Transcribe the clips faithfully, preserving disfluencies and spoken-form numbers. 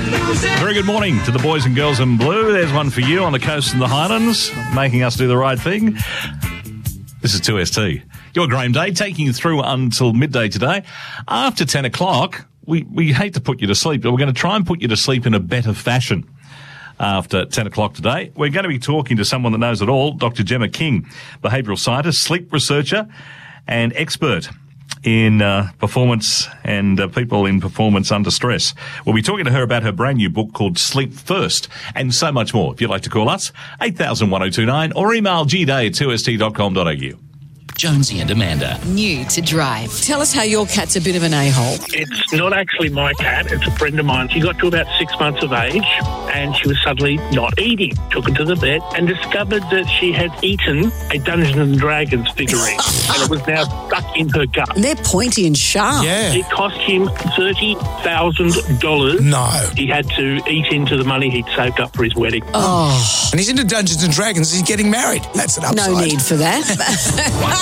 Very good morning to the boys and girls in blue. There's one for you on the coast and the Highlands, making us do the right thing. This is two S T. Your Graham Day, taking you through until midday today. After ten o'clock, we, we hate to put you to sleep, but we're going to try and put you to sleep in a better fashion. After ten o'clock today, we're going to be talking to someone that knows it all, Doctor Gemma King, behavioural scientist, sleep researcher and expert in uh, performance and uh, people in performance under stress. We'll be talking to her about her brand new book called Sleep First and so much more. If you'd like to call us, eight thousand one oh two nine or email g day at two s t dot com dot a u. Jonesy and Amanda. New to drive. Tell us how your cat's a bit of an a-hole. It's not actually my cat, it's a friend of mine. She got to about six months of age and she was suddenly not eating. Took her to the vet and discovered that she had eaten a Dungeons and Dragons figurine and it was now stuck in her gut. They're pointy and sharp. Yeah. It cost him thirty thousand dollars. No. He had to eat into the money he'd saved up for his wedding. Oh. And he's into Dungeons and Dragons. He's getting married. That's an upside. No need for that.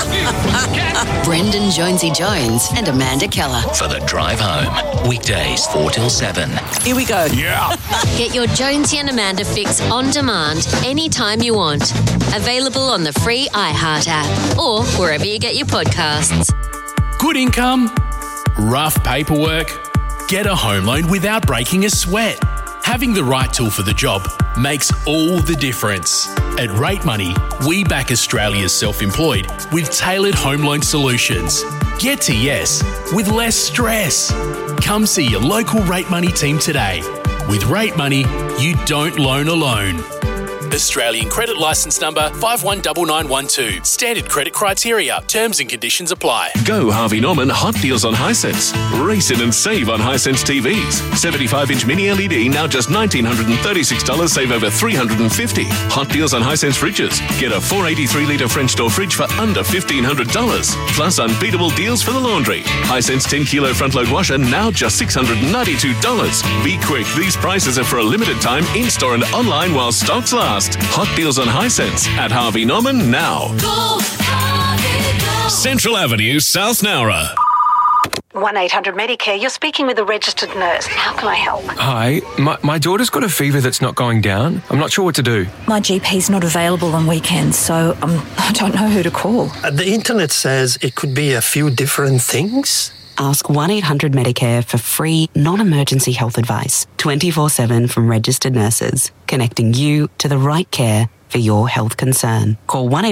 Brendan Jonesy Jones and Amanda Keller. For the drive home. Weekdays four till seven. Here we go. Yeah. Get your Jonesy and Amanda fix on demand anytime you want. Available on the free iHeart app or wherever you get your podcasts. Good income, rough paperwork, get a home loan without breaking a sweat. Having the right tool for the job makes all the difference. At Rate Money, we back Australia's self-employed with tailored home loan solutions. Get to yes with less stress. Come see your local Rate Money team today. With Rate Money, you don't loan alone. Australian credit licence number five one nine nine one two. Standard credit criteria. Terms and conditions apply. Go Harvey Norman Hot Deals on Hisense. Race in and save on Hisense T Vs. seventy-five inch mini L E D now just one thousand nine hundred thirty-six dollars, save over three hundred fifty dollars. Hot Deals on Hisense fridges. Get a four hundred eighty-three litre French door fridge for under fifteen hundred dollars. Plus unbeatable deals for the laundry. Hisense ten kilo front load washer now just six hundred ninety-two dollars. Be quick, these prices are for a limited time in-store and online while stocks last. Hot Deals on Hisense at Harvey Norman now. Go, Harvey, go. Central Avenue, South Nowra. one eight hundred Medicare, you're speaking with a registered nurse. How can I help? Hi, my, my daughter's got a fever that's not going down. I'm not sure what to do. My G P's not available on weekends, so um, I don't know who to call. Uh, the internet says it could be a few different things. Ask one eight hundred Medicare for free, non-emergency health advice, twenty-four seven from registered nurses, connecting you to the right care for your health concern. Call one eight hundred